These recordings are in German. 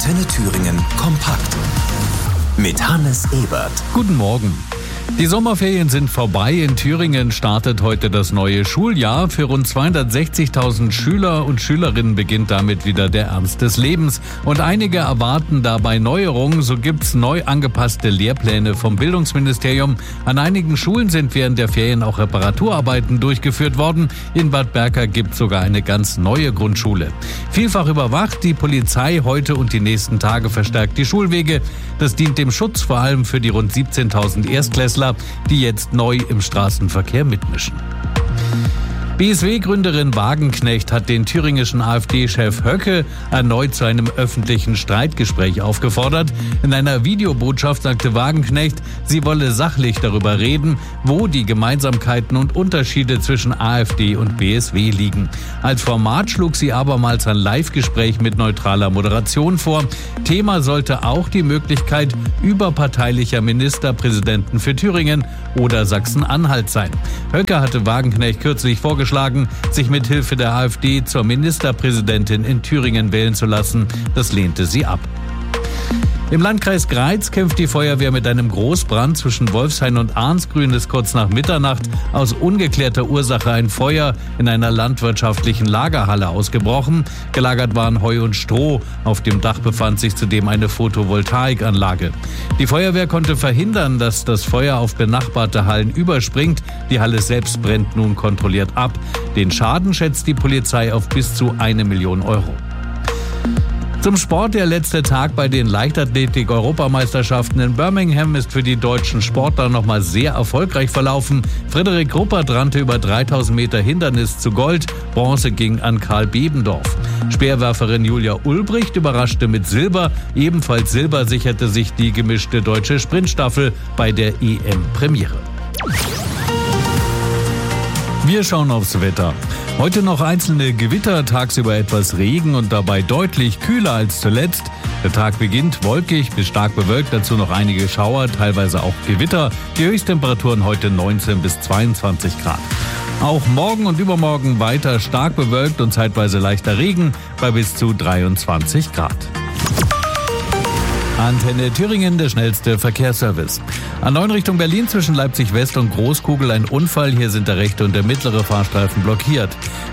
Antenne Thüringen kompakt. Mit Hannes Ebert. Guten Morgen. Die Sommerferien sind vorbei. In Thüringen startet heute das neue Schuljahr. Für rund 260.000 Schüler und Schülerinnen beginnt damit wieder der Ernst des Lebens. Und einige erwarten dabei Neuerungen. So gibt's neu angepasste Lehrpläne vom Bildungsministerium. An einigen Schulen sind während der Ferien auch Reparaturarbeiten durchgeführt worden. In Bad Berka gibt's sogar eine ganz neue Grundschule. Vielfach überwacht die Polizei heute und die nächsten Tage verstärkt die Schulwege. Das dient dem Schutz vor allem für die rund 17.000 Erstklässler, die jetzt neu im Straßenverkehr mitmischen. BSW-Gründerin Wagenknecht hat den thüringischen AfD-Chef Höcke erneut zu einem öffentlichen Streitgespräch aufgefordert. In einer Videobotschaft sagte Wagenknecht, sie wolle sachlich darüber reden, wo die Gemeinsamkeiten und Unterschiede zwischen AfD und BSW liegen. Als Format schlug sie abermals ein Live-Gespräch mit neutraler Moderation vor. Thema sollte auch die Möglichkeit überparteilicher Ministerpräsidenten für Thüringen oder Sachsen-Anhalt sein. Höcke hatte Wagenknecht kürzlich vorgeschlagen, sich mit Hilfe der AfD zur Ministerpräsidentin in Thüringen wählen zu lassen. Das lehnte sie ab. Im Landkreis Greiz kämpft die Feuerwehr mit einem Großbrand. Zwischen Wolfshain und Arnsgrün ist kurz nach Mitternacht aus ungeklärter Ursache ein Feuer in einer landwirtschaftlichen Lagerhalle ausgebrochen. Gelagert waren Heu und Stroh. Auf dem Dach befand sich zudem eine Photovoltaikanlage. Die Feuerwehr konnte verhindern, dass das Feuer auf benachbarte Hallen überspringt. Die Halle selbst brennt nun kontrolliert ab. Den Schaden schätzt die Polizei auf bis zu 1 Million Euro. Zum Sport. Der letzte Tag bei den Leichtathletik-Europameisterschaften in Birmingham ist für die deutschen Sportler nochmal sehr erfolgreich verlaufen. Frederik Ruppert rannte über 3000 Meter Hindernis zu Gold. Bronze ging an Karl Bebendorf. Speerwerferin Julia Ulbricht überraschte mit Silber. Ebenfalls Silber sicherte sich die gemischte deutsche Sprintstaffel bei der EM-Premiere. Wir schauen aufs Wetter. Heute noch einzelne Gewitter, tagsüber etwas Regen und dabei deutlich kühler als zuletzt. Der Tag beginnt wolkig bis stark bewölkt, dazu noch einige Schauer, teilweise auch Gewitter. Die Höchsttemperaturen heute 19 bis 22 Grad. Auch morgen und übermorgen weiter stark bewölkt und zeitweise leichter Regen bei bis zu 23 Grad. Antenne Thüringen, der schnellste Verkehrsservice. A9 Richtung Berlin zwischen Leipzig West und Großkugel ein Unfall. Hier sind der rechte und der mittlere Fahrstreifen blockiert.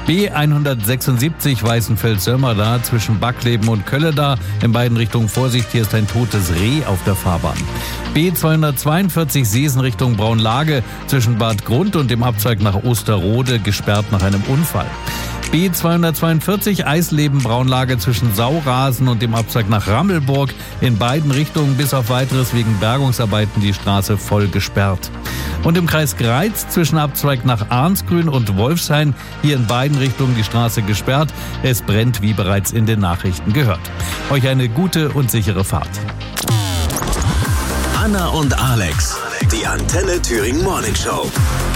B176 Weißenfels-Sömmerda zwischen Backleben und Kölleda. In beiden Richtungen Vorsicht, hier ist ein totes Reh auf der Fahrbahn. B242 Seesen Richtung Braunlage zwischen Bad Grund und dem Abzweig nach Osterrode gesperrt nach einem Unfall. B242 Eisleben-Braunlage zwischen Saurasen und dem Abzweig nach Rammelburg. In beiden Richtungen bis auf Weiteres wegen Bergungsarbeiten die Straße voll gesperrt. Und im Kreis Greiz zwischen Abzweig nach Arnsgrün und Wolfshain hier in beiden Richtungen die Straße gesperrt. Es brennt, wie bereits in den Nachrichten gehört. Euch eine gute und sichere Fahrt. Anna und Alex, die Antenne Thüringen Morning Show.